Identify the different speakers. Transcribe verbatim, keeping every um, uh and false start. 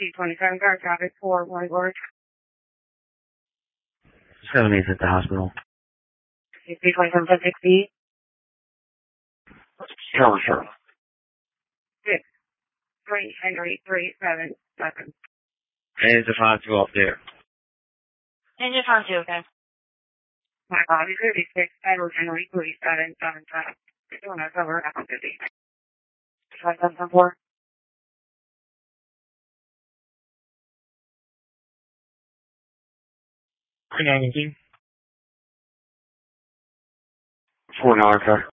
Speaker 1: T twenty-seven car traffic for one Gorge.
Speaker 2: seven eight at the hospital.
Speaker 1: T twenty-seven sixty.
Speaker 2: Sure, sure.
Speaker 1: Six. Three Henry three seven seven.
Speaker 2: And it's a five two up there.
Speaker 1: And just on two, okay. My body thirty-six Edward Henry three seven seven seven. Doing us over at fifty. Five seven four.
Speaker 2: Three ninety-two. Four dollar car.